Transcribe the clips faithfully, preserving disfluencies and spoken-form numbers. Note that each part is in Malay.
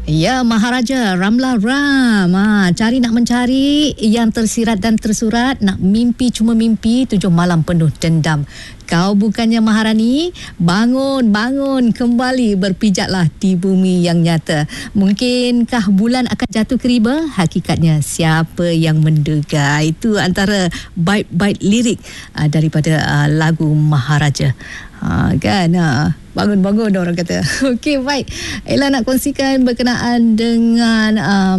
Ya, Maharaja Ramla Ram. Ha, cari nak mencari yang tersirat dan tersurat, nak mimpi cuma mimpi, tujuh malam penuh dendam. Kau bukannya Maharani, bangun, bangun, kembali berpijaklah di bumi yang nyata. Mungkinkah bulan akan jatuh ke riba? Hakikatnya siapa yang menduga? Itu antara bait-bait lirik uh, daripada uh, lagu Maharaja. Ha, kan? Ha. Bangun-bangun orang kata. Okey, baik. Ella nak kongsikan berkenaan dengan um,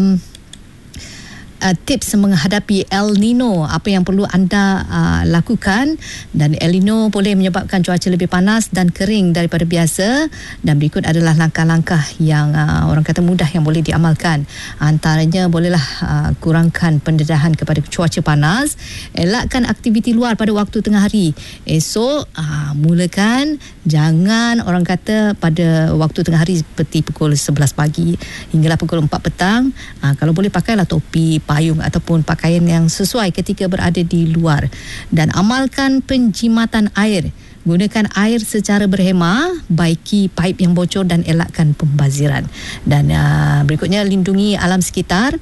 uh, tips menghadapi El Nino. Apa yang perlu anda uh, lakukan. Dan El Nino boleh menyebabkan cuaca lebih panas dan kering daripada biasa. Dan berikut adalah langkah-langkah yang uh, orang kata mudah yang boleh diamalkan. Antaranya bolehlah uh, kurangkan pendedahan kepada cuaca panas. Elakkan aktiviti luar pada waktu tengah hari. Esok uh, mulakan, jangan orang kata pada waktu tengah hari seperti pukul sebelas pagi hinggalah pukul empat petang. Uh, kalau boleh pakailah topi, payung ataupun pakaian yang sesuai ketika berada di luar. Dan amalkan penjimatan air. Gunakan air secara berhemah, baiki paip yang bocor dan elakkan pembaziran. Dan uh, berikutnya, lindungi alam sekitar.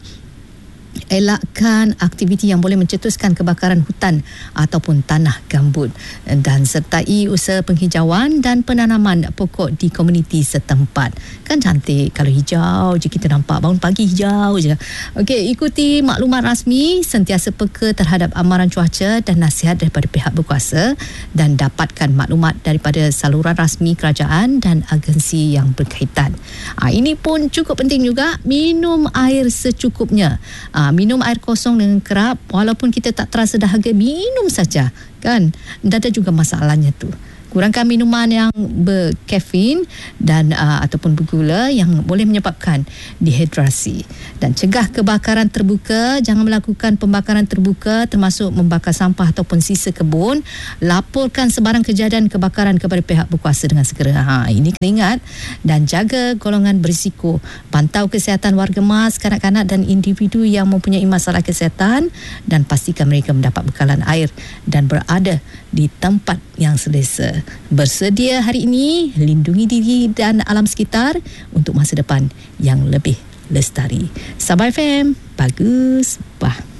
Elakkan aktiviti yang boleh mencetuskan kebakaran hutan ataupun tanah gambut, dan sertai usaha penghijauan dan penanaman pokok di komuniti setempat. Kan cantik kalau hijau je kita nampak, bangun pagi hijau je. Okey, ikuti maklumat rasmi, sentiasa peka terhadap amaran cuaca dan nasihat daripada pihak berkuasa, dan dapatkan maklumat daripada saluran rasmi kerajaan dan agensi yang berkaitan. Ha, ini pun cukup penting juga, minum air secukupnya. Ha, minum air kosong dengan kerap, walaupun kita tak terasa dahaga, minum saja, kan? Dan ada juga masalahnya tu. Kurangkan minuman yang berkafein dan uh, ataupun bergula yang boleh menyebabkan dehidrasi. Dan cegah kebakaran terbuka. Jangan melakukan pembakaran terbuka termasuk membakar sampah ataupun sisa kebun. Laporkan sebarang kejadian kebakaran kepada pihak berkuasa dengan segera. Ha, ini kena ingat. Dan jaga golongan berisiko. Pantau kesihatan warga mas, kanak-kanak dan individu yang mempunyai masalah kesihatan, dan pastikan mereka mendapat bekalan air dan berada di tempat yang selesa. Bersedia hari ini, lindungi diri dan alam sekitar untuk masa depan yang lebih lestari. Sabah F M, bagus, bah.